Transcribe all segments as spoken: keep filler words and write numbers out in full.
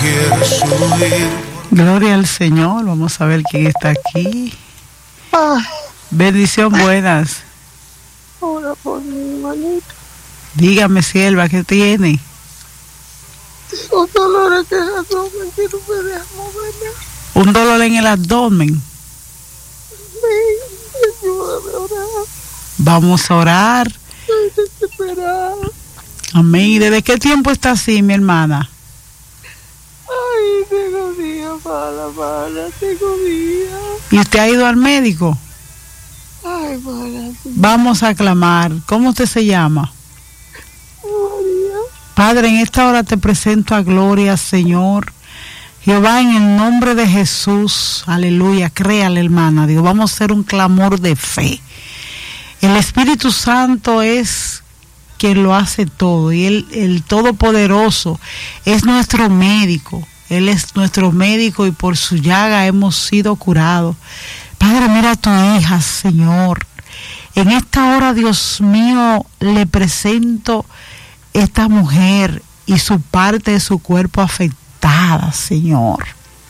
quieres huir. Gloria al Señor. Vamos a ver quién está aquí. Ay, bendición, buenas. ora por mi hermanito. Dígame, sierva, ¿qué tiene? Tengo dolores que el abdomen que no me deja moverme. Un dolor en el abdomen. Sí, ayúdame a orar. Vamos a orar. Estoy desesperada. Amén. ¿Y desde qué tiempo está así, mi hermana? Ay, tengo días mala, mala, tengo días. ¿Y usted ha ido al médico? Ay, mala, sí. Vamos a clamar. ¿Cómo usted se llama? María. Padre, en esta hora te presento a Gloria, Señor. Jehová, en el nombre de Jesús, aleluya, créale, hermana, Dios, vamos a hacer un clamor de fe. El Espíritu Santo es quien lo hace todo, y él, el Todopoderoso, es nuestro médico. Él es nuestro médico y por su llaga hemos sido curados. Padre, mira a tu hija, Señor. En esta hora, Dios mío, le presento esta mujer y su parte de su cuerpo afectada, Señor.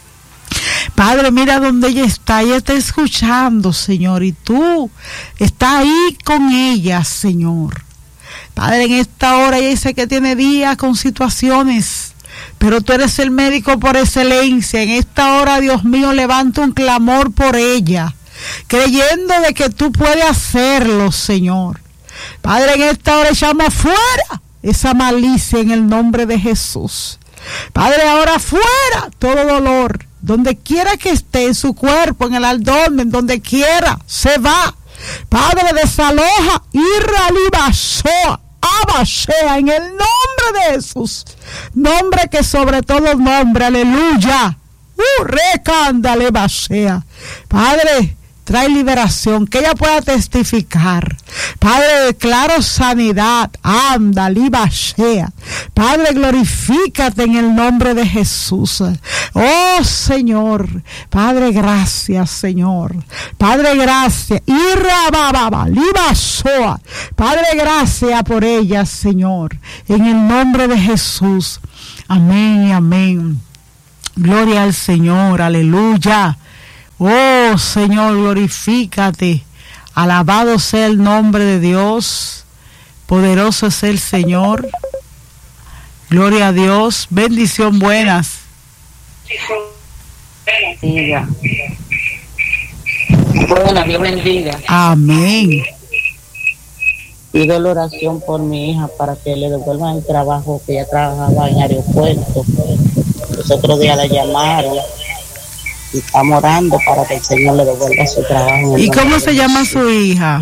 Padre, mira donde ella está, ella está escuchando, Señor, y tú estás ahí con ella, Señor. Padre, en esta hora ella dice que tiene días con situaciones, pero tú eres el médico por excelencia. En esta hora, Dios mío, levanta un clamor por ella, creyendo de que tú puedes hacerlo, Señor. Padre, en esta hora echamos fuera esa malicia en el nombre de Jesús. Padre, ahora fuera todo dolor, donde quiera que esté, en su cuerpo, en el abdomen, donde quiera, se va. Padre, desaloja, irralibasoa, abashea, en el nombre de Jesús, nombre que sobre todo nombre, aleluya, uh, recándale, bashea. Padre, trae liberación, que ella pueda testificar. Padre, declaro sanidad, anda, libashea. Padre, glorifícate en el nombre de Jesús. Oh, Señor. Padre, gracias, Señor. Padre, gracias. Irrabababa, libasoa. Padre, gracias por ella, Señor. En el nombre de Jesús. Amén y amén. Gloria al Señor, aleluya. Oh, Señor, glorifícate. Alabado sea el nombre de Dios. Poderoso es el Señor. Gloria a Dios. Bendición, buenas. Bendiga. Buena, Dios bendiga. Amén. Pido la oración por mi hija para que le devuelvan el trabajo, que ella trabajaba en aeropuerto. Los otros días la llamaron. Y estamos orando para que el Señor le devuelva su trabajo. ¿Y cómo se llama su hija?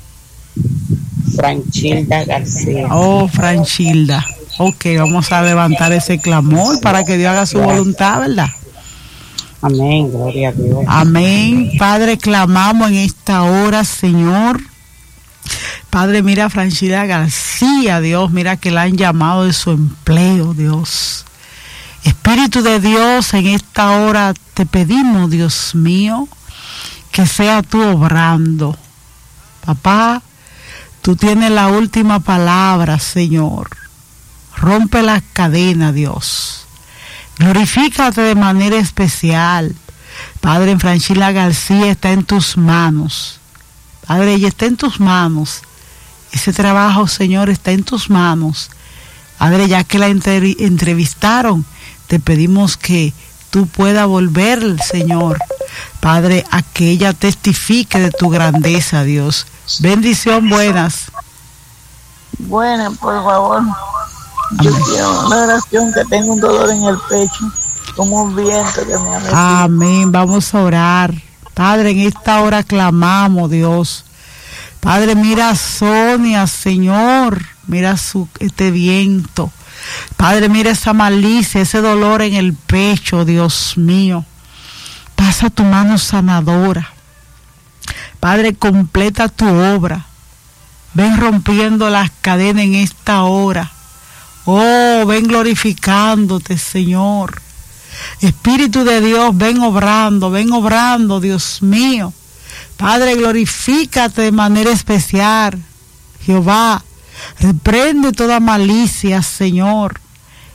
Franchilda García. Oh, Franchilda. Ok, vamos a levantar ese clamor para que Dios haga su voluntad, ¿verdad? Amén, gloria a Dios. Amén. Padre, clamamos en esta hora, Señor. Padre, mira a Franchilda García, Dios, mira que la han llamado de su empleo, Dios. Espíritu de Dios, en esta hora te pedimos, Dios mío, que sea tú obrando. Papá, tú tienes la última palabra, Señor. Rompe las cadenas, Dios. Glorifícate de manera especial. Padre, Franchilda García está en tus manos. Padre, ella está en tus manos. Ese trabajo, Señor, está en tus manos. Padre, ya que la entre- entrevistaron, te pedimos que tú puedas volver, Señor, Padre, a que ella testifique de tu grandeza, Dios. Bendición, buenas. Buena, por favor. Yo Amén. quiero una oración, que tengo un dolor en el pecho, como un viento que me ha metido. Amén. Vamos a orar. Padre, en esta hora clamamos, Dios. Padre, mira a Sonia, Señor. Mira su, este viento. Padre, mira esa malicia, ese dolor en el pecho, Dios mío. Pasa tu mano sanadora. Padre, completa tu obra. Ven rompiendo las cadenas en esta hora. Oh, ven glorificándote, Señor. Espíritu de Dios, ven obrando, ven obrando, Dios mío. Padre, glorifícate de manera especial. Jehová, reprende toda malicia, Señor.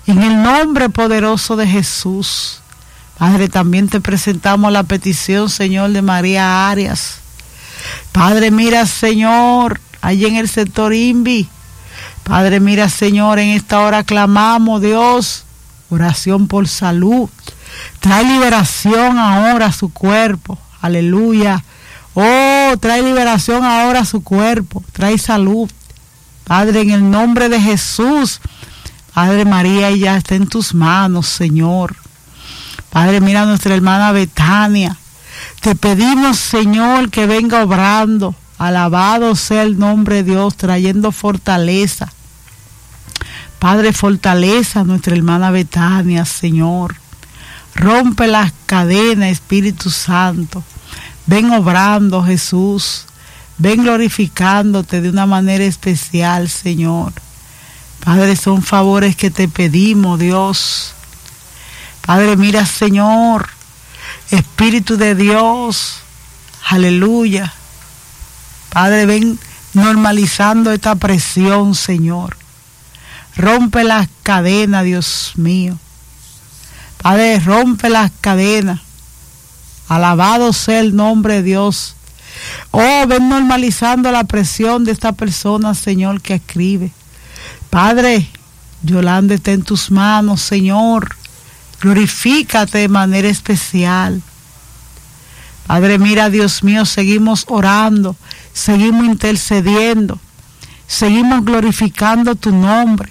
En el nombre poderoso de Jesús. Padre, también te presentamos la petición, Señor, de María Arias. Padre, mira, Señor, allí en el sector INVI. Padre, mira, Señor, en esta hora clamamos, Dios, oración por salud. Trae liberación ahora a su cuerpo. Aleluya. Oh, trae liberación ahora a su cuerpo. Trae salud. Padre, en el nombre de Jesús. Padre, María, ella está en tus manos, Señor. Padre, mira a nuestra hermana Betania. Te pedimos, Señor, que venga obrando. Alabado sea el nombre de Dios, trayendo fortaleza. Padre, fortaleza a nuestra hermana Betania, Señor. Rompe las cadenas, Espíritu Santo. Ven obrando, Jesús. Ven glorificándote de una manera especial, Señor. Padre, son favores que te pedimos, Dios. Padre, mira, Señor, Espíritu de Dios, aleluya. Padre, ven normalizando esta presión, Señor. Rompe las cadenas, Dios mío. Padre, rompe las cadenas. Alabado sea el nombre de Dios. Oh, ven normalizando la presión de esta persona, Señor, que escribe. Padre, Yolanda está en tus manos, Señor. Glorifícate de manera especial. Padre, mira, Dios mío, seguimos orando, seguimos intercediendo, seguimos glorificando tu nombre.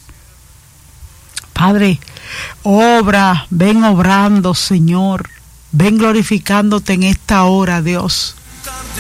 Padre, obra, ven obrando, Señor. Ven glorificándote en esta hora, Dios.